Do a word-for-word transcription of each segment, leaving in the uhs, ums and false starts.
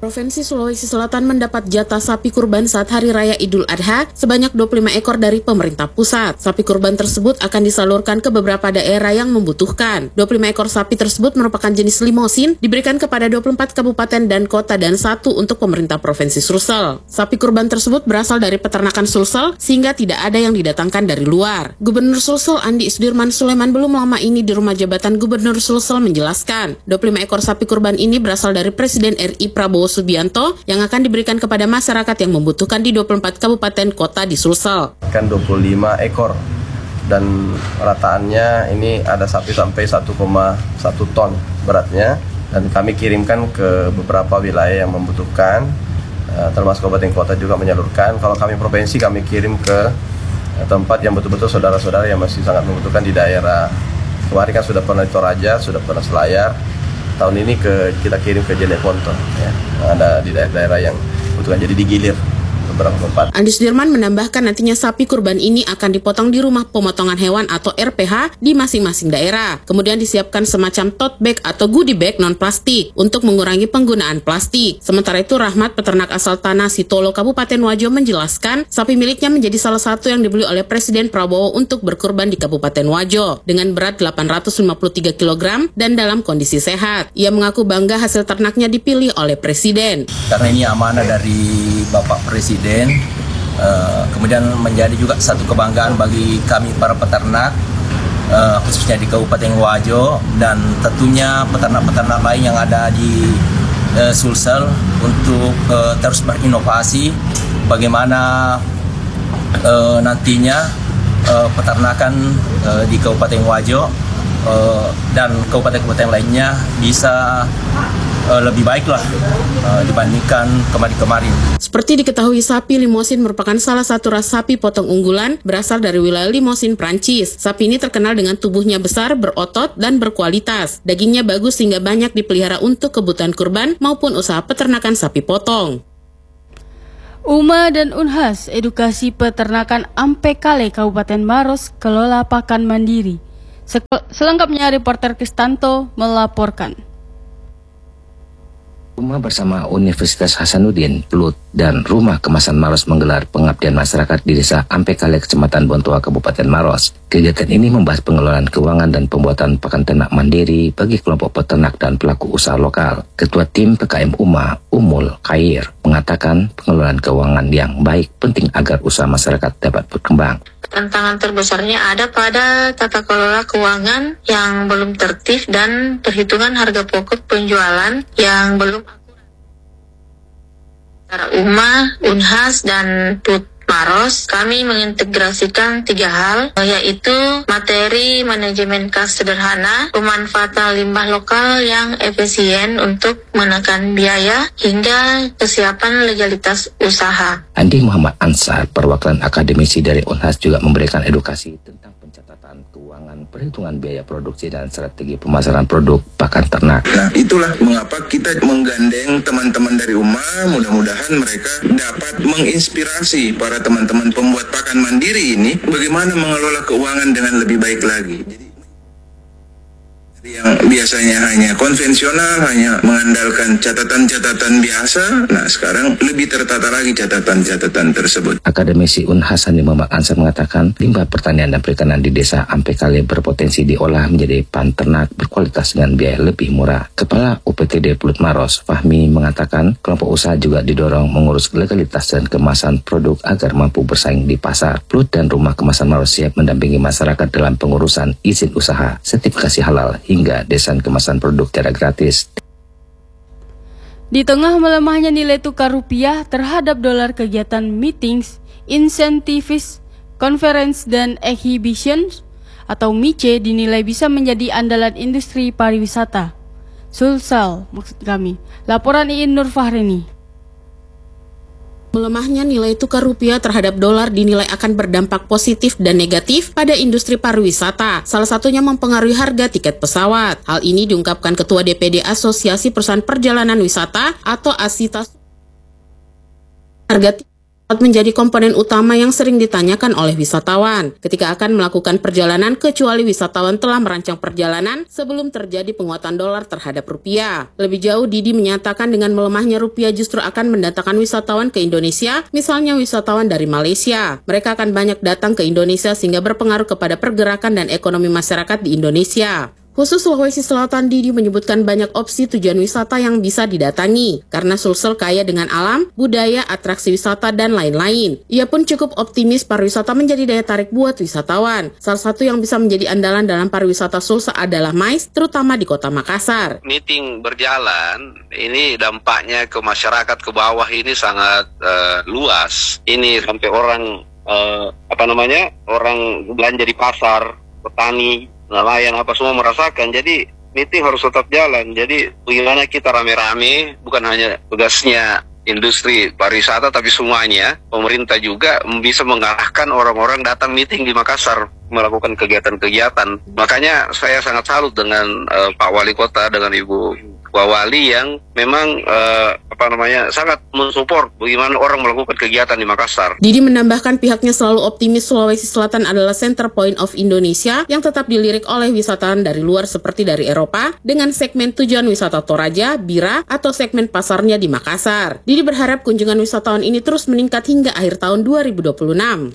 Provinsi Sulawesi Selatan mendapat jatah sapi kurban saat Hari Raya Idul Adha sebanyak dua puluh lima ekor dari pemerintah pusat. Sapi kurban tersebut akan disalurkan ke beberapa daerah yang membutuhkan. dua puluh lima ekor sapi tersebut merupakan jenis limosin, diberikan kepada dua puluh empat kabupaten dan kota dan satu untuk pemerintah Provinsi Sulsel. Sapi kurban tersebut berasal dari peternakan Sulsel sehingga tidak ada yang didatangkan dari luar. Gubernur Sulsel Andi Sudirman Sulaiman belum lama ini di rumah jabatan Gubernur Sulsel menjelaskan, dua puluh lima ekor sapi kurban ini berasal dari Presiden R I Prabowo Subianto yang akan diberikan kepada masyarakat yang membutuhkan di dua puluh empat kabupaten kota di Sulsel. Kan dua puluh lima ekor dan rataannya ini ada sapi sampai satu koma satu ton beratnya dan kami kirimkan ke beberapa wilayah yang membutuhkan, termasuk kabupaten kota juga menyalurkan. Kalau kami provinsi kami kirim ke tempat yang betul-betul saudara-saudara yang masih sangat membutuhkan di daerah. Kemarin kan sudah pernah di Toraja, sudah pernah Selayar. Tahun ini ke kita kirim ke Jeneponto, ya, ada di daerah-daerah yang butuhkan, jadi digilir beberapa tempat. Andi Sudirman menambahkan nantinya sapi kurban ini akan dipotong di rumah pemotongan hewan atau R P H di masing-masing daerah. Kemudian disiapkan semacam tote bag atau goodie bag non plastik untuk mengurangi penggunaan plastik. Sementara itu Rahmat, peternak asal Tanah Sitolo Kabupaten Wajo menjelaskan sapi miliknya menjadi salah satu yang dibeli oleh Presiden Prabowo untuk berkurban di Kabupaten Wajo dengan berat delapan ratus lima puluh tiga kilogram dan dalam kondisi sehat. Ia mengaku bangga hasil ternaknya dipilih oleh Presiden. Karena ini amanah dari Bapak Presiden. Uh, kemudian menjadi juga satu kebanggaan bagi kami para peternak, uh, khususnya di Kabupaten Wajo dan tentunya peternak-peternak lain yang ada di uh, Sulsel untuk uh, terus berinovasi bagaimana uh, nantinya uh, peternakan uh, di Kabupaten Wajo uh, dan kabupaten-kabupaten lainnya bisa uh, lebih baik lah uh, dibandingkan kemarin-kemarin. Seperti diketahui, sapi limosin merupakan salah satu ras sapi potong unggulan berasal dari wilayah Limosin, Prancis. Sapi ini terkenal dengan tubuhnya besar, berotot, dan berkualitas. Dagingnya bagus sehingga banyak dipelihara untuk kebutuhan kurban maupun usaha peternakan sapi potong. U M A dan Unhas Edukasi Peternakan Ampekale Kabupaten Maros kelola pakan mandiri. Selengkapnya reporter Kristanto melaporkan. U M A bersama Universitas Hasanuddin, Plut, dan Rumah Kemasan Maros menggelar pengabdian masyarakat di Desa Ampekale, Kecamatan Bontoa, Kabupaten Maros. Kegiatan ini membahas pengelolaan keuangan dan pembuatan pakan ternak mandiri bagi kelompok peternak dan pelaku usaha lokal. Ketua Tim P K M U M A, Umul Khair, mengatakan pengelolaan keuangan yang baik penting agar usaha masyarakat dapat berkembang. Tantangan terbesarnya ada pada tata kelola keuangan yang belum tertib dan perhitungan harga pokok penjualan yang belum akurat. Antara U M A, Unhas, dan Put Maros, kami mengintegrasikan tiga hal, yaitu materi manajemen kas sederhana, pemanfaatan limbah lokal yang efisien untuk menekan biaya, hingga kesiapan legalitas usaha. Andi Muhammad Ansar, perwakilan akademisi dari Unhas, juga memberikan edukasi tentang pencatatan keuangan, perhitungan biaya produksi, dan strategi pemasaran produk pakan ternak. Nah, itulah mengapa kita menggandeng teman-teman dari U M A, mudah-mudahan mereka dapat menginspirasi para teman-teman pembuat pakan mandiri ini bagaimana mengelola keuangan dengan lebih baik lagi. Jadi, yang biasanya hanya konvensional, hanya mengandalkan catatan-catatan biasa, nah sekarang lebih tertata lagi catatan-catatan tersebut. Akademisi Unhas Andi Muhammad Ansar mengatakan limbah pertanian dan perikanan di Desa Ampekale berpotensi diolah menjadi pakan ternak berkualitas dengan biaya lebih murah. Kepala U P T D Plut Maros, Fahmi, mengatakan kelompok usaha juga didorong mengurus legalitas dan kemasan produk agar mampu bersaing di pasar. Plut dan Rumah Kemasan Maros siap mendampingi masyarakat dalam pengurusan izin usaha, sertifikasi halal, hingga desain kemasan produk secara gratis. Di tengah melemahnya nilai tukar rupiah terhadap dolar, kegiatan meetings, incentives, conference, dan exhibitions atau M I C E dinilai bisa menjadi andalan industri pariwisata. Sulsel, maksud kami. Laporan Iin Nur Fahrini. Melemahnya nilai tukar rupiah terhadap dolar dinilai akan berdampak positif dan negatif pada industri pariwisata. Salah satunya mempengaruhi harga tiket pesawat. Hal ini diungkapkan Ketua D P D Asosiasi Perusahaan Perjalanan Wisata atau ASITA. Harga tiket menjadi komponen utama yang sering ditanyakan oleh wisatawan ketika akan melakukan perjalanan, kecuali wisatawan telah merancang perjalanan sebelum terjadi penguatan dolar terhadap rupiah. Lebih jauh, Didi menyatakan dengan melemahnya rupiah justru akan mendatangkan wisatawan ke Indonesia, misalnya wisatawan dari Malaysia. Mereka akan banyak datang ke Indonesia sehingga berpengaruh kepada pergerakan dan ekonomi masyarakat di Indonesia. Khusus Sulawesi Selatan, Didi menyebutkan banyak opsi tujuan wisata yang bisa didatangi, karena Sulsel kaya dengan alam, budaya, atraksi wisata, dan lain-lain. Ia pun cukup optimis pariwisata menjadi daya tarik buat wisatawan. Salah satu yang bisa menjadi andalan dalam pariwisata Sulsel adalah MICE, terutama di kota Makassar. Meeting berjalan, ini dampaknya ke masyarakat ke bawah ini sangat uh, luas. Ini sampai orang, uh, apa namanya, orang belanja di pasar, petani, nelayan apa semua merasakan. Jadi meeting harus tetap jalan. Jadi bagaimana kita rame-rame, bukan hanya tugasnya industri pariwisata tapi semuanya, pemerintah juga bisa mengarahkan orang-orang datang meeting di Makassar melakukan kegiatan-kegiatan. Makanya saya sangat salut dengan uh, Pak Wali Kota, dengan Ibu Wali yang memang uh, apa namanya sangat mensupport bagaimana orang melakukan kegiatan di Makassar. Didi menambahkan pihaknya selalu optimis Sulawesi Selatan adalah center point of Indonesia yang tetap dilirik oleh wisatawan dari luar seperti dari Eropa dengan segmen tujuan wisata Toraja, Bira, atau segmen pasarnya di Makassar. Didi berharap kunjungan wisatawan ini terus meningkat hingga akhir tahun dua ribu dua puluh enam.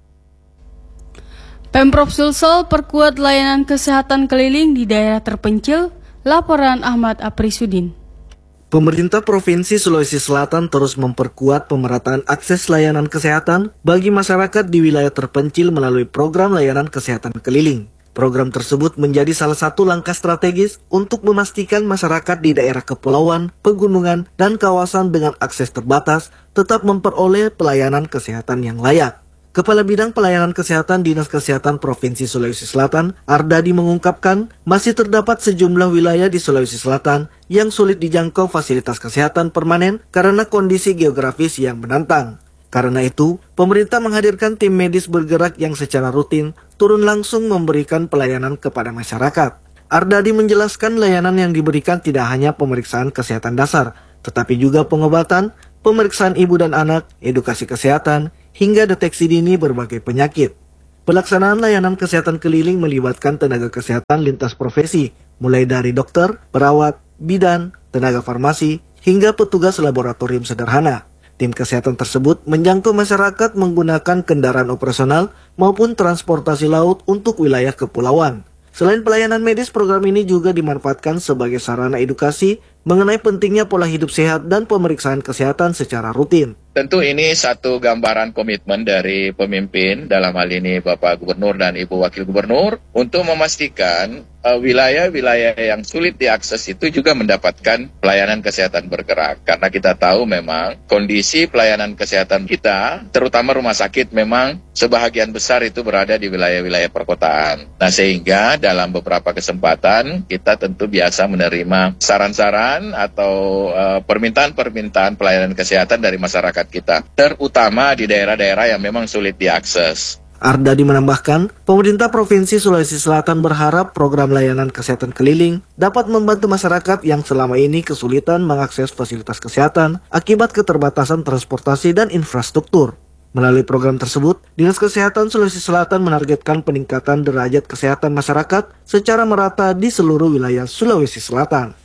Pemprov Sulsel perkuat layanan kesehatan keliling di daerah terpencil. Laporan Ahmad Aprisudin. Pemerintah Provinsi Sulawesi Selatan terus memperkuat pemerataan akses layanan kesehatan bagi masyarakat di wilayah terpencil melalui program layanan kesehatan keliling. Program tersebut menjadi salah satu langkah strategis untuk memastikan masyarakat di daerah kepulauan, pegunungan, dan kawasan dengan akses terbatas tetap memperoleh pelayanan kesehatan yang layak. Kepala Bidang Pelayanan Kesehatan Dinas Kesehatan Provinsi Sulawesi Selatan, Ardadi mengungkapkan masih terdapat sejumlah wilayah di Sulawesi Selatan yang sulit dijangkau fasilitas kesehatan permanen karena kondisi geografis yang menantang. Karena itu, pemerintah menghadirkan tim medis bergerak yang secara rutin turun langsung memberikan pelayanan kepada masyarakat. Ardadi menjelaskan layanan yang diberikan tidak hanya pemeriksaan kesehatan dasar, tetapi juga pengobatan, pemeriksaan ibu dan anak, edukasi kesehatan, hingga deteksi dini berbagai penyakit. Pelaksanaan layanan kesehatan keliling melibatkan tenaga kesehatan lintas profesi, mulai dari dokter, perawat, bidan, tenaga farmasi, hingga petugas laboratorium sederhana. Tim kesehatan tersebut menjangkau masyarakat menggunakan kendaraan operasional maupun transportasi laut untuk wilayah kepulauan. Selain pelayanan medis, program ini juga dimanfaatkan sebagai sarana edukasi mengenai pentingnya pola hidup sehat dan pemeriksaan kesehatan secara rutin. Tentu ini satu gambaran komitmen dari pemimpin, dalam hal ini Bapak Gubernur dan Ibu Wakil Gubernur, untuk memastikan uh, wilayah-wilayah yang sulit diakses itu juga mendapatkan pelayanan kesehatan bergerak. Karena kita tahu memang kondisi pelayanan kesehatan kita, terutama rumah sakit, memang sebahagian besar itu berada di wilayah-wilayah perkotaan. Nah, sehingga dalam beberapa kesempatan kita tentu biasa menerima saran-saran atau uh, permintaan-permintaan pelayanan kesehatan dari masyarakat kita, terutama di daerah-daerah yang memang sulit diakses. Ardadi menambahkan, pemerintah Provinsi Sulawesi Selatan berharap program layanan kesehatan keliling dapat membantu masyarakat yang selama ini kesulitan mengakses fasilitas kesehatan akibat keterbatasan transportasi dan infrastruktur. Melalui program tersebut, Dinas Kesehatan Sulawesi Selatan menargetkan peningkatan derajat kesehatan masyarakat secara merata di seluruh wilayah Sulawesi Selatan.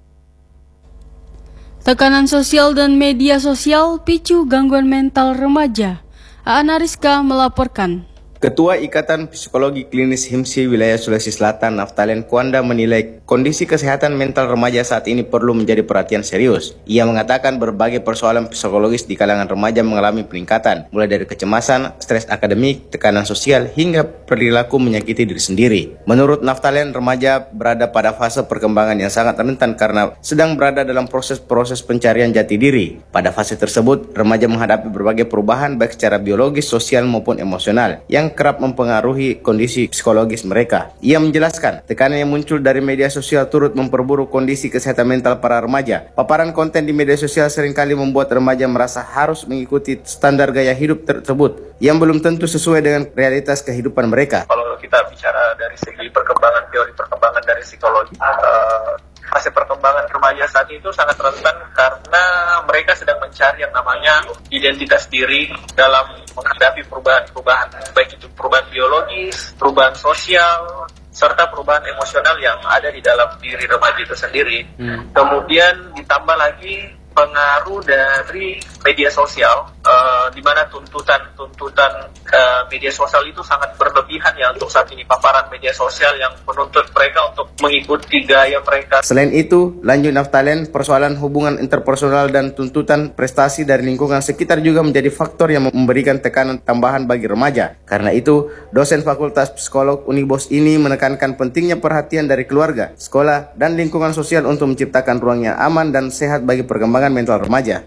Tekanan sosial dan media sosial picu gangguan mental remaja. Aana Rizka melaporkan. Ketua Ikatan Psikologi Klinis HIMSI Wilayah Sulawesi Selatan, Naftalen Kuanda, menilai kondisi kesehatan mental remaja saat ini perlu menjadi perhatian serius. Ia mengatakan berbagai persoalan psikologis di kalangan remaja mengalami peningkatan, mulai dari kecemasan, stres akademik, tekanan sosial, hingga perilaku menyakiti diri sendiri. Menurut Naftalen, remaja berada pada fase perkembangan yang sangat rentan karena sedang berada dalam proses-proses pencarian jati diri. Pada fase tersebut, remaja menghadapi berbagai perubahan baik secara biologis, sosial maupun emosional, yang kerap mempengaruhi kondisi psikologis mereka. Ia menjelaskan, tekanan yang muncul dari media sosial turut memperburuk kondisi kesehatan mental para remaja. Paparan konten di media sosial seringkali membuat remaja merasa harus mengikuti standar gaya hidup tersebut yang belum tentu sesuai dengan realitas kehidupan mereka. Kalau kita bicara dari segi perkembangan, teori perkembangan dari psikologi, uh, fase perkembangan remaja saat itu sangat rentan karena mereka sedang mencari yang namanya identitas diri dalam menghadapi perubahan-perubahan, baik itu perubahan biologis, perubahan sosial, serta perubahan emosional yang ada di dalam diri remaja itu sendiri. Hmm. Kemudian ditambah lagi pengaruh dari media sosial, uh, di mana tuntutan-tuntutan uh, media sosial itu sangat berlebihan ya untuk saat ini, paparan media sosial yang menuntut mereka untuk mengikuti gaya mereka. Selain itu, lanjut Naftalen, persoalan hubungan interpersonal dan tuntutan prestasi dari lingkungan sekitar juga menjadi faktor yang memberikan tekanan tambahan bagi remaja. Karena itu, dosen Fakultas Psikolog Unibos ini menekankan pentingnya perhatian dari keluarga, sekolah, dan lingkungan sosial untuk menciptakan ruang yang aman dan sehat bagi perkembangan mental remaja.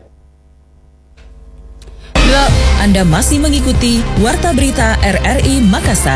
Anda masih mengikuti Warta Berita R R I Makassar.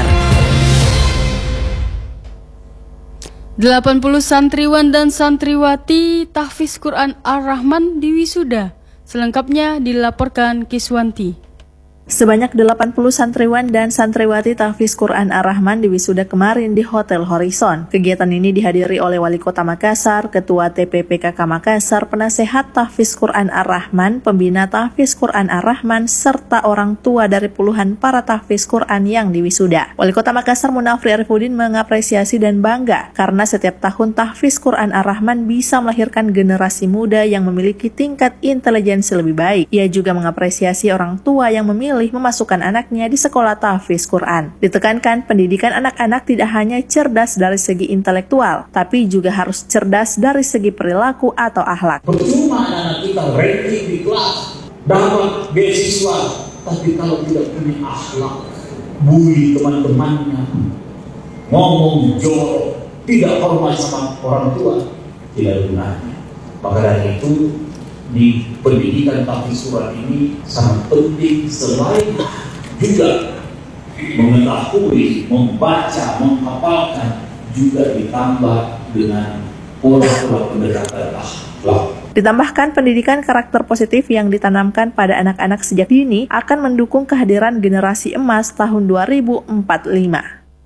delapan puluh santriwan dan santriwati tahfiz Quran Ar-Rahman di wisuda. Selengkapnya dilaporkan Kiswanti. Sebanyak delapan puluh santriwan dan santriwati tahfiz Quran Ar-Rahman di wisuda kemarin di Hotel Horizon. Kegiatan ini dihadiri oleh Wali Kota Makassar, Ketua T P P K K Makassar, penasehat tahfiz Quran Ar-Rahman, pembina tahfiz Quran Ar-Rahman, serta orang tua dari puluhan para tahfiz Quran yang di wisuda. Wali Kota Makassar Munafri Arifudin mengapresiasi dan bangga karena setiap tahun tahfiz Quran Ar-Rahman bisa melahirkan generasi muda yang memiliki tingkat intelijensi lebih baik. Ia juga mengapresiasi orang tua yang memilih memasukkan anaknya di sekolah tahfiz Quran. Ditekankan pendidikan anak-anak tidak hanya cerdas dari segi intelektual, tapi juga harus cerdas dari segi perilaku atau akhlak. Percuma anak kita ranking di kelas, dapat beasiswa, tapi kalau tidak punya akhlak, bully teman-temannya, ngomong jorok, tidak hormat sama orang tua, tidak gunanya. Maka dari itu, di pendidikan tahfiz Quran ini sangat penting selain juga mengetahui, membaca, menghafalkan, juga ditambah dengan pola-pola pendekatan akhlak. Ditambahkan pendidikan karakter positif yang ditanamkan pada anak-anak sejak dini akan mendukung kehadiran generasi emas tahun dua ribu empat puluh lima.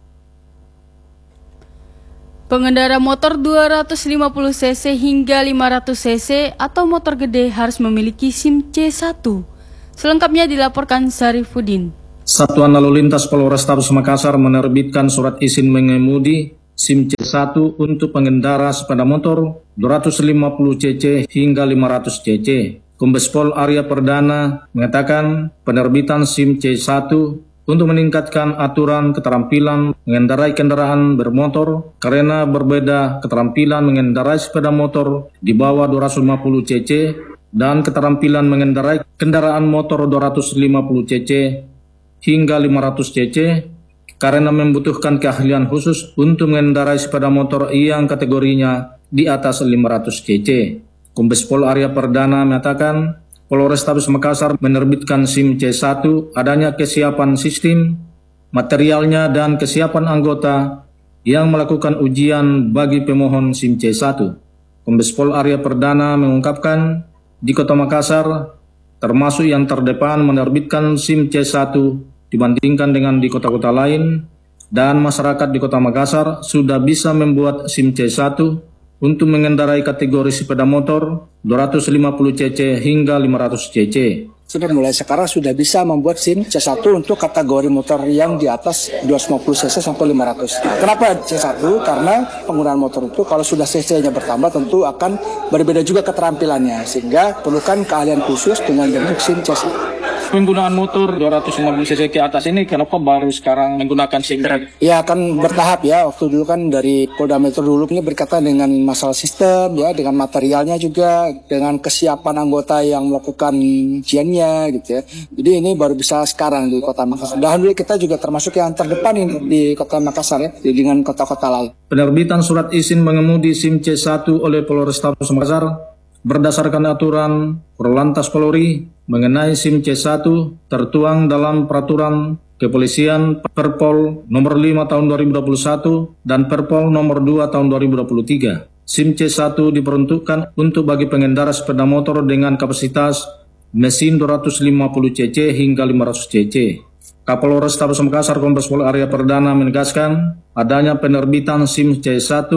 Pengendara motor dua ratus lima puluh cc hingga lima ratus cc atau motor gede harus memiliki SIM C satu. Selengkapnya dilaporkan Sarifudin. Satuan Lalu Lintas Polrestabes Makassar menerbitkan surat izin mengemudi SIM C satu untuk pengendara sepeda motor dua ratus lima puluh cc hingga lima ratus cc. Kombes Pol Arya Perdana mengatakan penerbitan SIM C satu untuk meningkatkan aturan keterampilan mengendarai kendaraan bermotor karena berbeda keterampilan mengendarai sepeda motor di bawah dua ratus lima puluh cc dan keterampilan mengendarai kendaraan motor dua ratus lima puluh cc hingga lima ratus cc karena membutuhkan keahlian khusus untuk mengendarai sepeda motor yang kategorinya di atas lima ratus cc. Kombes Pol Arya Perdana mengatakan Polrestabes Makassar menerbitkan SIM C satu adanya kesiapan sistem, materialnya dan kesiapan anggota yang melakukan ujian bagi pemohon SIM C satu. Kombes Pol Arya Perdana mengungkapkan di Kota Makassar termasuk yang terdepan menerbitkan SIM C satu dibandingkan dengan di kota-kota lain dan masyarakat di Kota Makassar sudah bisa membuat SIM C satu untuk mengendarai kategori sepeda motor dua ratus lima puluh cc hingga lima ratus cc. Sudah mulai sekarang sudah bisa membuat SIM C satu untuk kategori motor yang di atas dua ratus lima puluh cc sampai lima ratus. Nah, kenapa C satu? Karena penggunaan motor itu kalau sudah cc-nya bertambah tentu akan berbeda juga keterampilannya, sehingga perlukan keahlian khusus dengan bentuk SIM C satu. Penggunaan motor dua ratus lima puluh cc ke atas ini kenapa baru sekarang menggunakan SIM? Ya akan bertahap ya. Waktu dulu kan dari Polda Metro dulu ini berkaitan dengan masalah sistem ya, dengan materialnya juga, dengan kesiapan anggota yang melakukan ujiannya gitu ya. Jadi ini baru bisa sekarang di Kota Makassar. Dan dulu kita juga termasuk yang terdepan ini di Kota Makassar ya, dengan kota-kota lain. Penerbitan surat izin mengemudi SIM C satu oleh Polrestabes Makassar berdasarkan aturan Korlantas Polri mengenai SIM C satu tertuang dalam Peraturan Kepolisian Perpol nomor lima tahun dua ribu dua puluh satu dan Perpol nomor dua tahun dua ribu dua puluh tiga. SIM C satu diperuntukkan untuk bagi pengendara sepeda motor dengan kapasitas mesin dua ratus lima puluh cc hingga lima ratus cc. Kapolrestabes Makassar Kombes Pol Arya Perdana menegaskan adanya penerbitan SIM C satu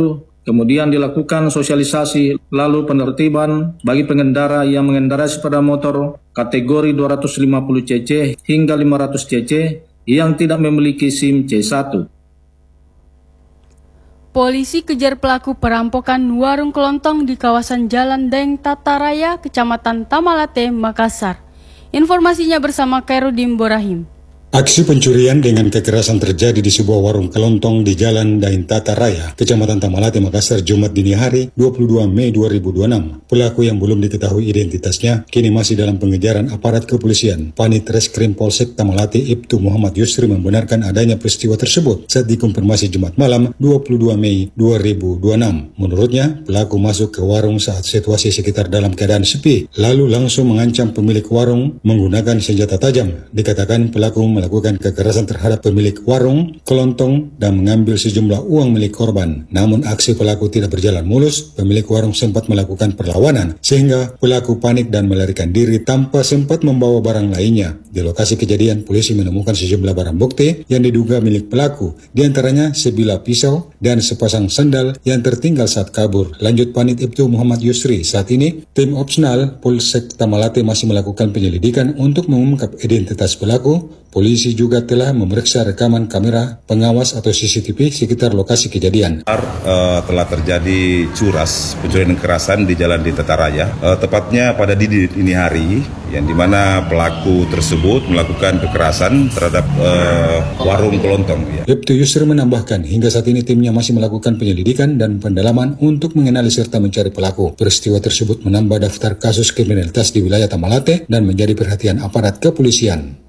Kemudian dilakukan sosialisasi lalu penertiban bagi pengendara yang mengendarai sepeda motor kategori dua ratus lima puluh cc hingga lima ratus cc yang tidak memiliki SIM C satu. Polisi kejar pelaku perampokan warung kelontong di kawasan Jalan Deng Tata Raya, Kecamatan Tamalate, Makassar. Informasinya bersama Khairuddin Borahim. Aksi pencurian dengan kekerasan terjadi di sebuah warung kelontong di Jalan Dain Tata Raya, Kecamatan Tamalate, Makassar, Jumat dini hari dua puluh dua Mei dua ribu dua puluh enam. Pelaku yang belum diketahui identitasnya kini masih dalam pengejaran aparat kepolisian. Panit Reskrim Polsek Tamalate Ibtu Muhammad Yusri membenarkan adanya peristiwa tersebut saat dikonfirmasi Jumat malam dua puluh dua Mei dua ribu dua puluh enam. Menurutnya, pelaku masuk ke warung saat situasi sekitar dalam keadaan sepi, lalu langsung mengancam pemilik warung menggunakan senjata tajam. Dikatakan pelaku melakukan kekerasan terhadap pemilik warung kelontong dan mengambil sejumlah uang milik korban. Namun aksi pelaku tidak berjalan mulus, pemilik warung sempat melakukan perlawanan sehingga pelaku panik dan melarikan diri tanpa sempat membawa barang lainnya. Di lokasi kejadian, polisi menemukan sejumlah barang bukti yang diduga milik pelaku, diantaranya sebilah pisau dan sepasang sandal yang tertinggal saat kabur. Lanjut Panit Ibtu Muhammad Yusri, saat ini tim opsional Polsek Tamalate masih melakukan penyelidikan untuk mengungkap identitas pelaku. Polisi juga telah memeriksa rekaman kamera pengawas atau C C T V sekitar lokasi kejadian. Uh, telah terjadi curas pencurian kekerasan di Jalan di Tata Raya, uh, tepatnya pada dini, dini hari, yang dimana pelaku tersebut melakukan kekerasan terhadap uh, warung kelontong. Ya. Ibtu Yusri menambahkan, hingga saat ini timnya masih melakukan penyelidikan dan pendalaman untuk mengenali serta mencari pelaku. Peristiwa tersebut menambah daftar kasus kriminalitas di wilayah Tamalate dan menjadi perhatian aparat kepolisian.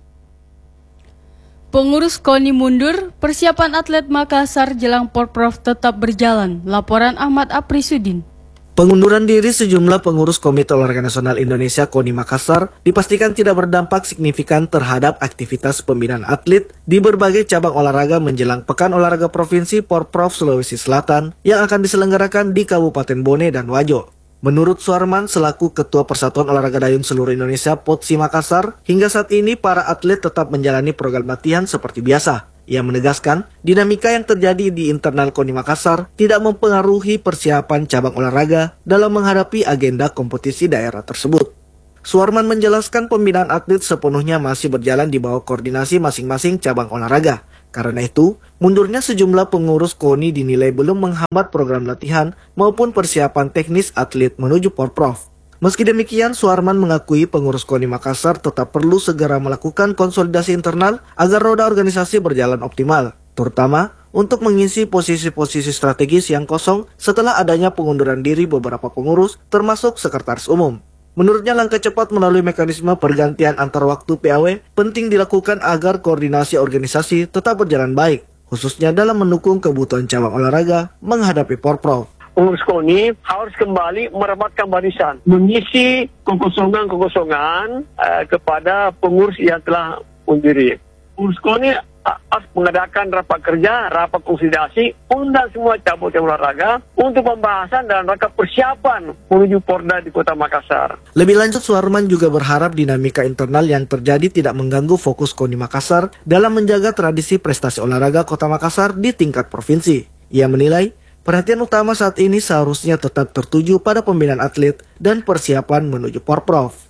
Pengurus KONI mundur, persiapan atlet Makassar jelang Porprov tetap berjalan. Laporan Ahmad Aprisudin. Pengunduran diri sejumlah pengurus Komite Olahraga Nasional Indonesia KONI Makassar dipastikan tidak berdampak signifikan terhadap aktivitas pembinaan atlet di berbagai cabang olahraga menjelang Pekan Olahraga Provinsi Porprov Sulawesi Selatan yang akan diselenggarakan di Kabupaten Bone dan Wajo. Menurut Suarman selaku Ketua Persatuan Olahraga Dayung Seluruh Indonesia P O T S I Makassar, hingga saat ini para atlet tetap menjalani program latihan seperti biasa. Ia menegaskan, dinamika yang terjadi di internal KONI Makassar tidak mempengaruhi persiapan cabang olahraga dalam menghadapi agenda kompetisi daerah tersebut. Suarman menjelaskan pembinaan atlet sepenuhnya masih berjalan di bawah koordinasi masing-masing cabang olahraga. Karena itu, mundurnya sejumlah pengurus KONI dinilai belum menghambat program latihan maupun persiapan teknis atlet menuju Porprov. Meski demikian, Suarman mengakui pengurus KONI Makassar tetap perlu segera melakukan konsolidasi internal agar roda organisasi berjalan optimal, terutama untuk mengisi posisi-posisi strategis yang kosong setelah adanya pengunduran diri beberapa pengurus termasuk sekretaris umum. Menurutnya langkah cepat melalui mekanisme pergantian antar waktu P A W penting dilakukan agar koordinasi organisasi tetap berjalan baik, khususnya dalam mendukung kebutuhan cabang olahraga menghadapi Porprov. Pengurus KONI harus kembali merapatkan barisan, mengisi kekosongan-kekosongan uh, kepada pengurus yang telah mundiri. Pengurus KONI harus mengadakan rapat kerja, rapat konsolidasi, undang semua cabang olahraga untuk pembahasan dan rangka persiapan menuju Porda di Kota Makassar. Lebih lanjut, Suarman juga berharap dinamika internal yang terjadi tidak mengganggu fokus KONI Makassar dalam menjaga tradisi prestasi olahraga Kota Makassar di tingkat provinsi. Ia menilai, perhatian utama saat ini seharusnya tetap tertuju pada pembinaan atlet dan persiapan menuju Porprov.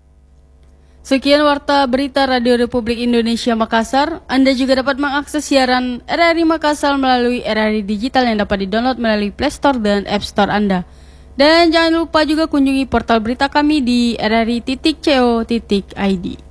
Sekian Warta Berita Radio Republik Indonesia Makassar. Anda juga dapat mengakses siaran R R I Makassar melalui R R I Digital yang dapat di-download melalui Play Store dan App Store Anda. Dan jangan lupa juga kunjungi portal berita kami di r r i titik co titik i d.